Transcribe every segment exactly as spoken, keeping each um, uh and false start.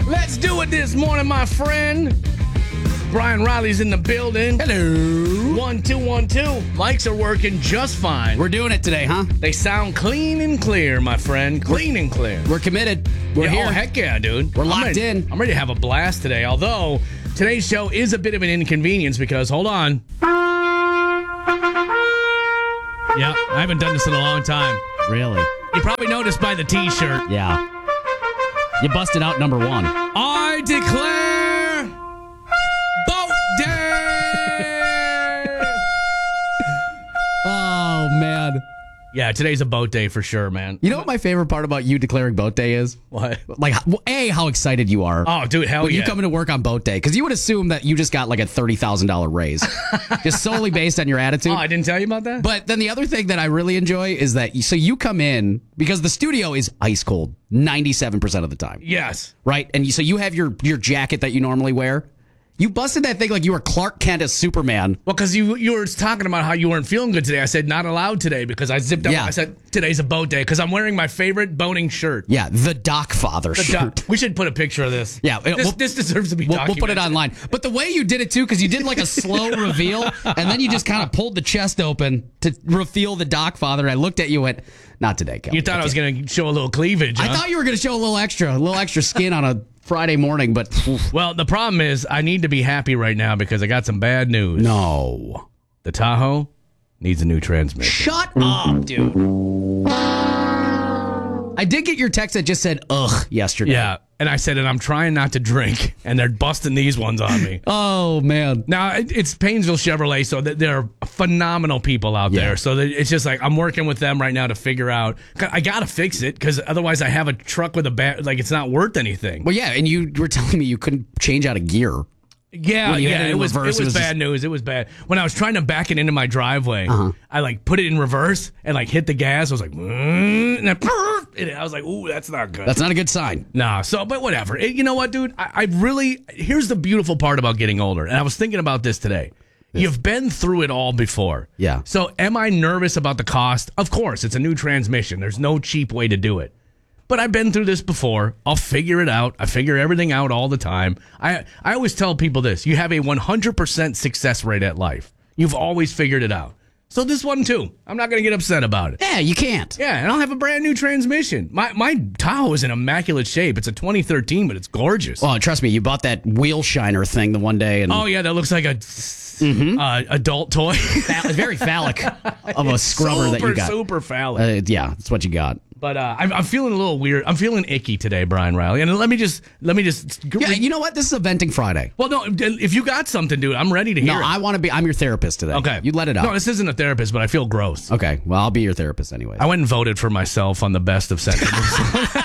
Let's do it this morning, my friend. Brian Riley's in the building. Hello. One, two, one, two. Mics are working just fine. We're doing it today, huh? They sound clean and clear, my friend. Clean and clear. We're committed. We're Yeah, here. Oh, heck yeah, dude. We're I'm locked ready- in. I'm ready to have a blast today. Although, today's show is a bit of an inconvenience because, hold on. Yeah, I haven't done this in a long time. Really? You probably noticed by the t-shirt. Yeah. You busted out number one. I declare boat day. Oh, man. Yeah, today's a boat day for sure, man. You know what my favorite part about you declaring boat day is? What? Like, well, A, how excited you are. Oh, dude, hell when yeah. you coming to work on boat day. Because you would assume that you just got like a thirty thousand dollars raise. Just solely based on your attitude. Oh, I didn't tell you about that? But then the other thing that I really enjoy is that, you, so you come in, because the studio is ice cold ninety-seven percent of the time. Yes. Right? And you, so you have your, your jacket that you normally wear. You busted that thing like you were Clark Kent as Superman. Well, because you you were talking about how you weren't feeling good today. I said not allowed today because I zipped up. Yeah. I said today's a boat day because I'm wearing my favorite boating shirt. Yeah, the Doc Father The shirt. doc- we should put a picture of this. Yeah, this, we'll- this deserves to be We'll, documented. we'll put it online. But the way you did it, too, because you did like a slow reveal, and then you just kind of pulled the chest open to reveal the Doc Father. I looked at you and went, not today, Kelly. You thought I was going to show a little cleavage, huh? I thought you were going to show a little extra, a little extra skin on a Friday morning, but oof. Well, the problem is I need to be happy right now because I got some bad news. No. The Tahoe needs a new transmission. Shut up, dude. I did get your text that just said, ugh, yesterday. Yeah, and I said, and I'm trying not to drink, and they're busting these ones on me. Oh, man. Now, it- it's Painesville Chevrolet, so th- they're phenomenal people out Yeah. there. So that it's just like I'm working with them right now to figure out. I got to fix it because otherwise I have a truck with a bad, like it's not worth anything. Well, yeah, and you were telling me you couldn't change out a gear. Yeah, When you had yeah, it it in was reverse, it it was was bad just- news. It was bad. When I was trying to back it into my driveway, Uh-huh. I like put it in reverse and like hit the gas. I was like, mm, and, I, and I was like, ooh, that's not good. That's not a good sign. Nah, so, but whatever. It- you know what, dude? I, I really, here's the beautiful part about getting older. And I was thinking about this today. You've been through it all before. Yeah. So am I nervous about the cost? Of course, it's a new transmission. There's no cheap way to do it. But I've been through this before. I'll figure it out. I figure everything out all the time. I, I always tell people this. You have a one hundred percent success rate at life. You've always figured it out. So this one, too. I'm not going to get upset about it. Yeah, you can't. Yeah, and I'll have a brand new transmission. My my Tahoe is in immaculate shape. It's a twenty thirteen, but it's gorgeous. Oh, trust me, you bought that wheel shiner thing the one day, and Oh yeah, that looks like a uh, adult toy. Pha- very phallic of a scrubber super, that you got. Super phallic. Uh, yeah, that's what you got. But uh, I'm, I'm feeling a little weird. I'm feeling icky today, Brian Riley. And let me just let me just. Yeah, you know what? This is a venting Friday. Well, no, if you got something, dude, I'm ready to hear No, it. I want to be. I'm your therapist today. Okay, you let it out. No, this isn't a therapist, but I feel gross. Okay, well, I'll be your therapist anyway. I went and voted for myself on the best of sentiments.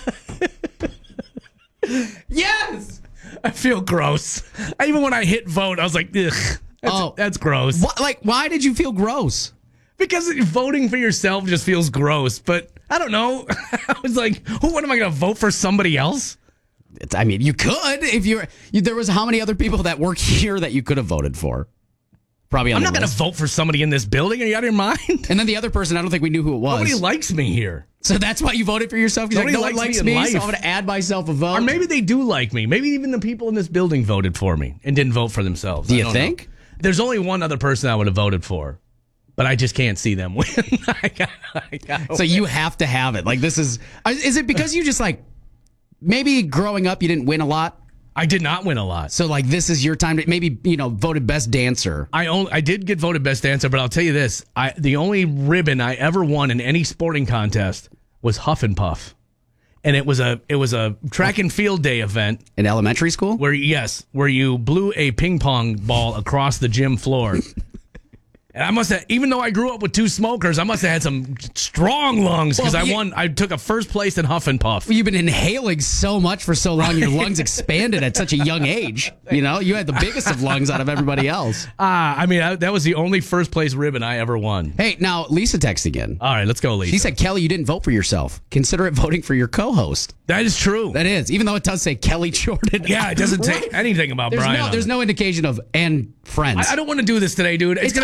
Yes. I feel gross. I, even when I hit vote, I was like, ugh, that's, Oh. that's gross. What, like, why did you feel gross? Because voting for yourself just feels gross. But I don't know. I was like, who? What am I going to vote for somebody else? It's, I mean, you could if you're. You, there was how many other people that work here that you could have voted for? Probably. On I'm the not going to list. vote for somebody in this building. Are you out of your mind? And then the other person, I don't think we knew who it was. Nobody likes me here. So that's why you voted for yourself? Because Nobody no one likes likes me in me, so life. I'm going to add myself a vote. Or maybe they do like me. Maybe even the people in this building voted for me and didn't vote for themselves. Do I you don't know. think? There's only one other person I would have voted for, but I just can't see them win. I got, I got So you have to have it. Like, this is. Is it because you just like. Maybe growing up you didn't win a lot? I did not win a lot. So, like, this is your time to maybe, you know, voted best dancer. I only, I did get voted best dancer, but I'll tell you this: I the only ribbon I ever won in any sporting contest was Huff and Puff, and it was a it was a track and field day event In elementary school? where yes, where you blew a ping pong ball across the gym floor. And I must have, even though I grew up with two smokers, I must have had some strong lungs because Well, I you- won. I took a first place in Huff and Puff. You've been inhaling so much for so long, your lungs expanded at such a young age. You know, you had the biggest of lungs out of everybody else. Ah, I mean, I, that was the only first place ribbon I ever won. Hey, now, Lisa texted again. All right, let's go, Lisa. She said, Kelly, you didn't vote for yourself. Consider it voting for your co-host. That is true. That is, even though it does say Kelly Jordan. yeah, it doesn't say Right. anything about There's Brian. no, on there's it. no indication of and friends. I, I don't want to do this today, dude. It's, It's- gonna I'm put not me. even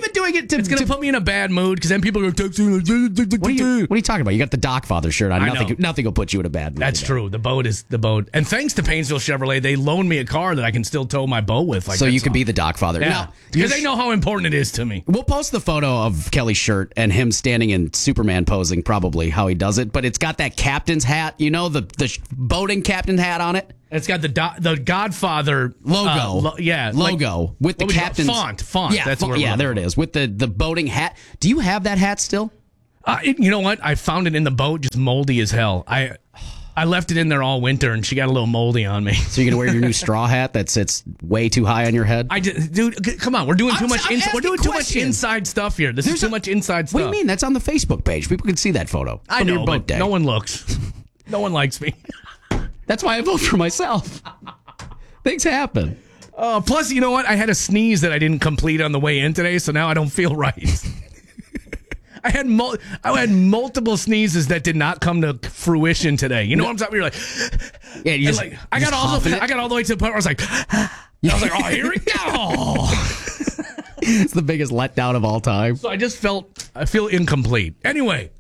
been doing it to. It's going to put me in a bad mood because then people are texting. What are, you, what are you talking about? You got the Doc Father shirt on. I Nothing, know. nothing will put you in a bad mood. That's today. true. The boat is the boat. And thanks to Painesville Chevrolet, they loaned me a car that I can still tow my boat with. Like So you that's could all- be the Doc Father. Yeah. Now, Because your they know how important it is to me. We'll post the photo of Kelly's shirt and him standing in Superman posing, probably how he does it. But it's got that captain's hat, you know, the the sh- boating captain hat on it. It's got the do- the Godfather Logo. uh, lo- yeah. like- Logo with the what would you call it? captain's font. Font. Yeah, That's font, what we're yeah, looking there for. it is with the, the boating hat. Do you have that hat still? Uh, it- you know what? I found it in the boat, just moldy as hell. I I left it in there all winter, and she got a little moldy on me. So you're gonna wear your new straw hat that sits way too high on your head? I just, dude, c- come on. We're doing too I'm- much. I'm ins- we're asking doing too much questions. inside stuff here. This There's is too a- much inside stuff. What do you mean? That's on the Facebook page. People can see that photo. I from know, your boat but day. no one looks. No one likes me. That's why I vote for myself. Things happen. Uh, plus, you know what? I had a sneeze that I didn't complete on the way in today, so now I don't feel right. I had mul- I had multiple sneezes that did not come to fruition today. You know what I'm talking? You're like, Yeah, you and just, like I just got all huffing the it. I got all the way to the point where I was like, I was like, oh, here we go. It's the biggest letdown of all time. So I just felt I feel incomplete. Anyway,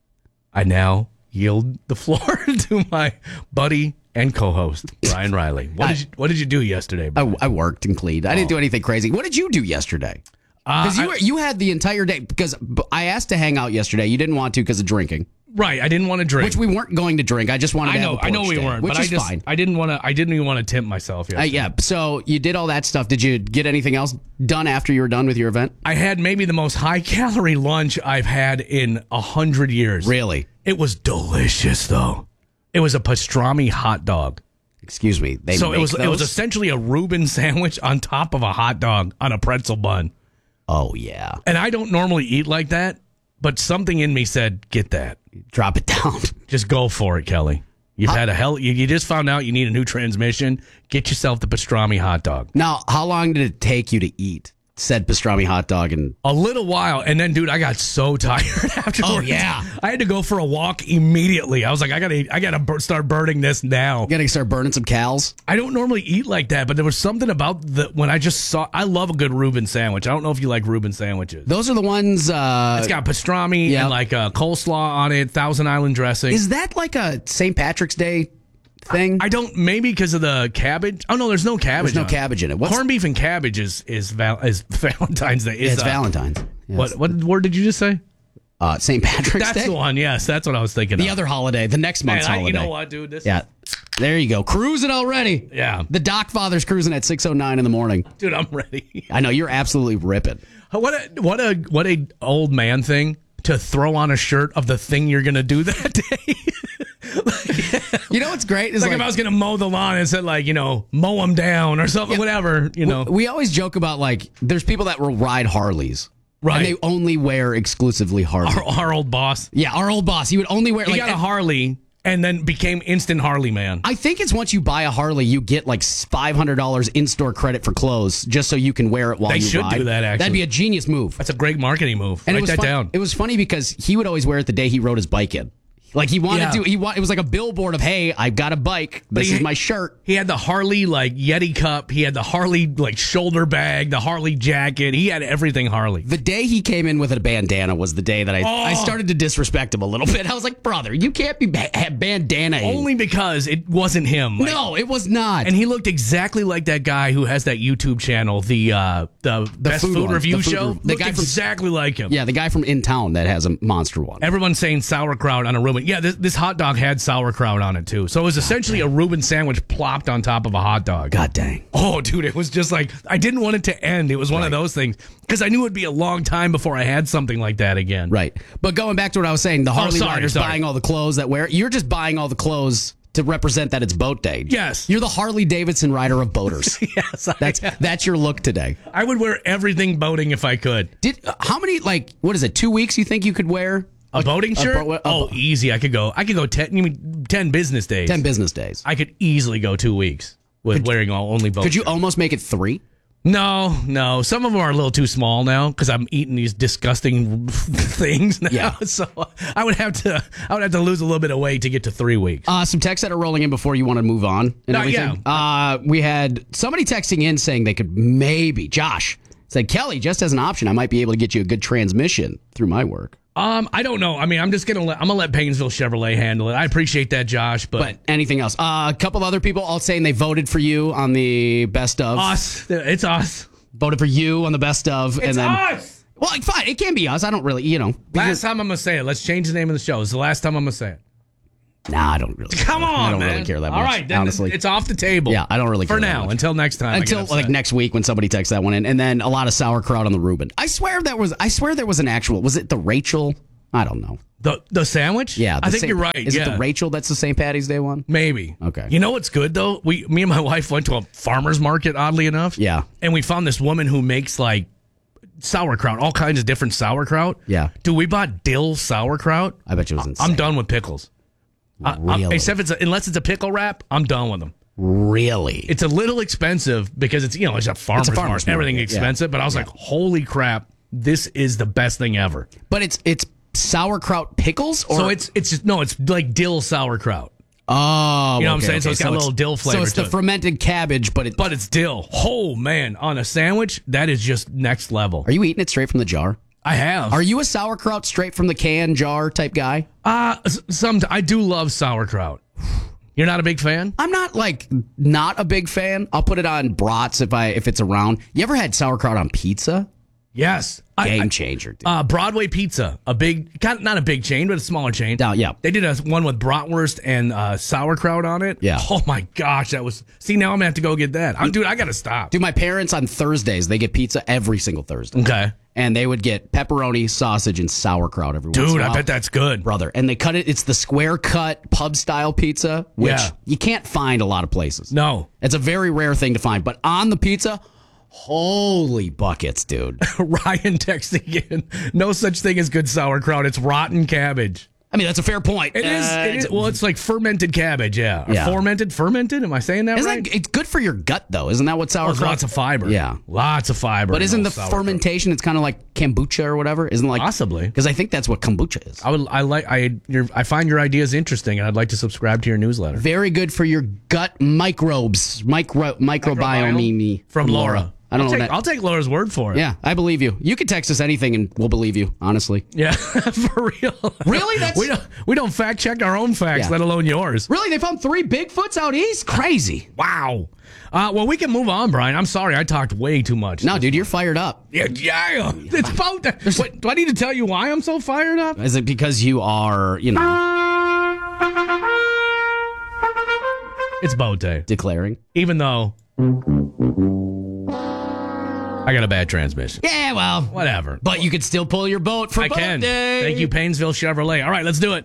I now yield the floor to my buddy and co-host Brian Riley. What did you What did you do yesterday, Brian? I, I worked and cleaned. I didn't do anything crazy. What did you do yesterday? Because Uh, you I- were, you had the entire day. Because I asked to hang out yesterday. You didn't want to because of drinking, Right, I didn't want to drink. which we weren't going to drink. I just wanted I to know, have a I know porch we day, weren't, which but is I just fine. I didn't want to. I didn't even want to tempt myself. Uh, Yesterday. yeah. So you did all that stuff. Did you get anything else done after you were done with your event? I had maybe the most high calorie lunch I've had in a hundred years. Really? It was delicious though. It was a pastrami hot dog. Excuse me. They So make it was those? it was essentially a Reuben sandwich on top of a hot dog on a pretzel bun. Oh yeah. And I don't normally eat like that, but something in me said, "Get that. Drop it down. Just go for it, Kelly. You've had a hell. You, you just found out you need a new transmission. Get yourself the pastrami hot dog." Now, how long did it take you to eat said pastrami hot dog? And A little while, and then, dude, I got so tired afterwards. Oh, yeah. I had to go for a walk immediately. I was like, I gotta, I gotta bur- start burning this now. gotta start burning some cows. I don't normally eat like that, but there was something about the when I just saw. I love a good Reuben sandwich. I don't know if you like Reuben sandwiches. Those are the ones. Uh, It's got pastrami Yeah. and like a coleslaw on it, Thousand Island dressing. is that like a Saint Patrick's Day thing? I don't maybe because of the cabbage. Oh no, there's no cabbage. There's no on cabbage in it. What's Corned beef and cabbage is is, val- is Valentine's Day. yeah, Is, it's uh, Valentine's. Yeah, What what word did you just say? Uh, Saint Patrick's That's Day. the one. Yes, that's what I was thinking. The of. other holiday, the next Man, month's I- holiday. you know what, dude? This, Yeah, there you go. Cruising already. yeah, The Doc Father's cruising at six oh nine in the morning. dude, I'm ready. I know you're absolutely ripping. What a what a what a old man thing to throw on a shirt of the thing you're gonna do that day. You know what's great is Like, like, if I was gonna mow the lawn and said like you know mow them down or something, whatever. You know, we always joke about like there's people that will ride Harleys. Right. And they only wear exclusively Harley. our, our old boss. yeah, our old boss. He would only wear He like got a Harley and then became instant Harley man. I think it's once you buy a Harley, you get like five hundred dollars in-store credit for clothes just so you can wear it while They you should ride. do that, actually. That'd be a genius move. That's a great marketing move. And Write it was that fun- down. It was funny because he would always wear it the day he rode his bike in. Like he wanted Yeah. to. He wa- It was like a billboard of, "Hey, I've got a bike. This he- is my shirt." He had the Harley like Yeti cup. He had the Harley like shoulder bag, the Harley jacket. He had everything Harley. The day he came in with a bandana was the day that I, Oh. I started to disrespect him a little bit. I was like, "Brother, you can't be ba- have bandana." Only because it wasn't him. Like, no, it was not. and he looked exactly like that guy who has that YouTube channel, the uh, the, best food food, one. review The food show. rev- the Looked guy from- exactly like him. yeah, the guy from in town that has a monster one. Everyone's saying sauerkraut on a Reuben. Yeah, this, this hot dog had sauerkraut on it too. So it was essentially a Reuben sandwich plopped on top of a hot dog. God dang. Oh, dude, it was just like I didn't want it to end. It was one of those things because I knew it'd be a long time before I had something like that again. Right. But going back to what I was saying, the Harley sorry, riders sorry. buying all the clothes that wear. You're just buying all the clothes to represent that it's boat day. Yes. You're the Harley Davidson rider of boaters. Yes, I, That's that's your look today. I would wear everything boating if I could. Did uh, how many like what is it? Two weeks you think you could wear? A boating shirt? bo- a oh, bo- easy. I could go. I could go ten. You mean ten business days? Ten business days. I could easily go two weeks with wearing all only boat. Could you shirts. almost make it three? No, no. Some of them are a little too small now because I'm eating these disgusting things now. Yeah. So I would have to. I would have to lose a little bit of weight to get to three weeks. Uh, some texts that are rolling in before you want to move on and Uh, everything. Uh, we had somebody texting in saying they could maybe, Josh, Said, Kelly, just as an option, I might be able to get you a good transmission through my work. Um, I don't know. I mean, I'm just gonna let I'm gonna let Paynesville Chevrolet handle it. I appreciate that, Josh, but, But anything else? Uh, a couple other people all saying they voted for you on the best of. us, it's us. Voted for you on the best of. It's and then, us. Well, like, fine. It can be us. I don't really, you know. Last time I'm gonna say it. Let's change the name of the show. It's the last time I'm gonna say it. Nah, I don't really. Come on, I don't man. really care that much. All right, then honestly. it's off the table. Yeah, I don't really care for that now. much. Until next time. I get Until upset. like next week when somebody texts that one in, and then a lot of sauerkraut on the Reuben. I swear that was. I swear there was an actual. Was it the Rachel? I don't know. the the sandwich. Yeah, the I think Saint- you're right. Is yeah. it the Rachel that's the Saint Patty's Day one? Maybe. Okay. You know what's good though? We, me and my wife went to a farmer's market. Oddly enough. Yeah. And we found this woman who makes like sauerkraut, all kinds of different sauerkraut. Yeah. Dude, we bought dill sauerkraut. I bet you it was insane. I'm done with pickles. I- I'm- Really? except it's a, unless it's a pickle wrap, I'm done with them. Really? It's a little expensive because it's you know it's a farmer's, farmer's market, market, everything yeah. expensive. But I was like, holy crap, this is the best thing ever. But it's it's sauerkraut pickles, or So it's it's just no, it's like dill sauerkraut. oh, You know what I'm okay, saying? So okay. it's got a little dill flavor So it's to the it. fermented cabbage, but it. But it's dill. Oh man, on a sandwich, that is just next level. Are you eating it straight from the jar? I have. Are you a sauerkraut straight from the can jar type guy? Uh s- some I do love sauerkraut. You're not a big fan? I'm not like not a big fan. I'll put it on brats if I if it's around. You ever had sauerkraut on pizza? Yes. I- Game I- changer, dude. Uh, Broadway Pizza, a big, kind of- not a big chain, but a smaller chain. Yeah, yeah. They did a one with bratwurst and uh, sauerkraut on it. Yeah. Oh my gosh, that was. See, now I'm gonna have to go get that. I'm, dude, I gotta stop. Dude, my parents on Thursdays they get pizza every single Thursday. Okay. And they would get pepperoni, sausage, and sauerkraut every once in a Dude, I while. bet that's good. brother. And they cut it. It's the square cut pub style pizza, which Yeah. you can't find a lot of places. No. It's a very rare thing to find. But on the pizza, holy buckets, dude. Ryan texting in. No such thing as good sauerkraut. It's rotten cabbage. I mean, that's a fair point. It is. Uh, It is. Well, it's like fermented cabbage. Yeah. Or Yeah. Fermented. Fermented. Am I saying that Isn't right? that, it's good for your gut, though. Isn't that what Oh, sauerkraut? it's lots of fiber. Yeah. Lots of fiber. But in isn't the those sauerkraut. fermentation? It's kind of like kombucha or whatever. Isn't it like Possibly. Because I think that's what kombucha is. I would. I like. I. Your, I find your ideas interesting, and I'd like to subscribe to your newsletter. Very good for your gut microbes, micro microbiome. From Laura. I don't I'll know. Take, what I'll take Laura's word for it. that, yeah, I believe you. You can text us anything and we'll believe you. Honestly. Yeah. For real. Really? That's- we don't. We don't fact check our own facts, Yeah. let alone yours. Really? They found three Bigfoots out east? Crazy. Wow. Uh, well, we can move on, Brian. I'm sorry, I talked way too much. No, dude, you're fired up. Yeah, yeah. It's about that. What, do I need to tell you why I'm so fired up? Is it because you are, you know, It's boat day. declaring? Even though I got a bad transmission. Yeah, well, Whatever. but you could still pull your boat for I boat can. day. Thank you, Paynesville Chevrolet. All right, let's do it.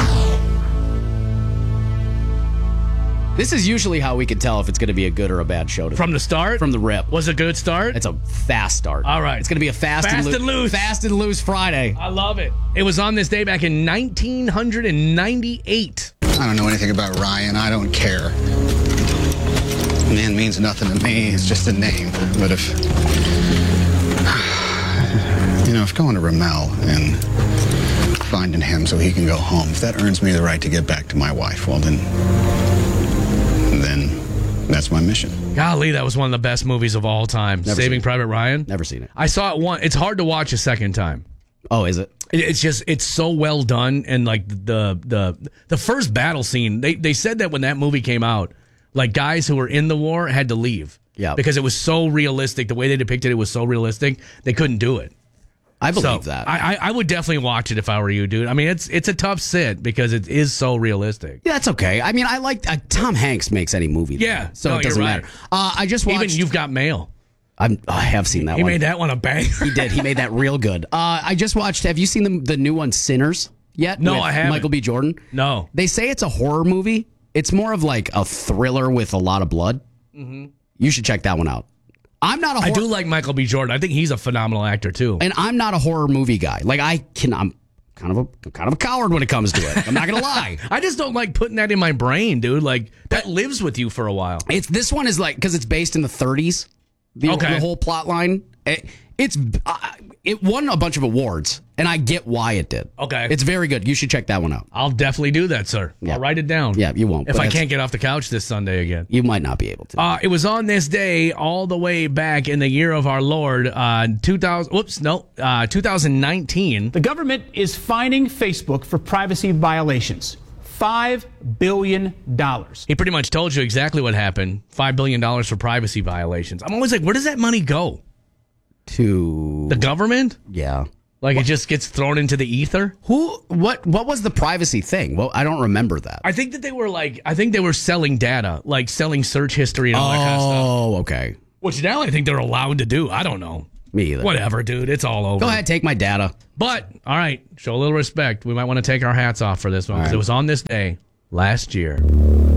This is usually how we can tell if it's going to be a good or a bad show. To From the start? from the rip. Was a good start? It's a fast start. All right. It's going to be a fast, Fast and, and loose. Fast and loose Friday. I love it. It was on this day back in nineteen ninety-eight. I don't know anything about Ryan. I don't care. Man means nothing to me. It's just a name. But if, you know, if going to Ramel and finding him so he can go home, if that earns me the right to get back to my wife, well, then, then that's my mission. Golly, that was one of the best movies of all time. Never Saving seen it. Private Ryan. Never seen it. I saw it one. It's hard to watch a second time. Oh, is it? It- It's just it's so well done, and like the the the first battle scene. They they said that when that movie came out, like guys who were in the war had to leave. Yeah. because it was so realistic. The way they depicted it was so realistic. They couldn't do it. I So believe that. I, I I would definitely watch it if I were you, dude. I mean, it's it's a tough sit because it is so realistic. yeah, that's okay. I mean, I like uh, Tom Hanks makes any movie. though, Yeah, so no, it doesn't you're right. matter. Uh, I just watched. Even You've Got Mail. I'm, oh, I have seen that He one. made that one a banger. He did. He made that real good. Uh, I just watched. Have you seen the the new one, Sinners? Yet? No, With I haven't. Michael B. Jordan. No. They say it's a horror movie. It's more of like a thriller with a lot of blood. Mm-hmm. You should check that one out. I'm not a I horror, do like Michael B. Jordan. I think he's a phenomenal actor too. and I'm not a horror movie guy. Like I can, I'm kind of a I'm kind of a coward when it comes to it. I'm not gonna lie. I just don't like putting that in my brain, dude. Like that lives with you for a while. It's this one is like because it's based in the thirties. The, Okay. the whole plot line. It, it's uh, it won a bunch of awards, and I get why it did. Okay. It's very good. You should check that one out. I'll definitely do that, sir. Yeah. I'll write it down. Yeah, you won't, If but I it's- can't get off the couch this Sunday again. You might not be able to. Uh, it was on this day all the way back in the year of our Lord, uh, two thousand. Whoops, no, uh, two thousand nineteen. The government is fining Facebook for privacy violations. five billion dollars. He pretty much told you exactly what happened. Five billion dollars for privacy violations. I'm always like, where does that money go? to The government? yeah. Like it just gets thrown into the ether? Who? What? What was the privacy thing? Well, I don't remember that. I think that they were like, I think they were selling data, like selling search history and all that kind of stuff. Oh, okay. Which now I think they're allowed to do. I don't know. Me either. Whatever, dude. It's all over. Go ahead, take my data. But, all right, show a little respect. We might want to take our hats off for this one because All right. it was on this day last year.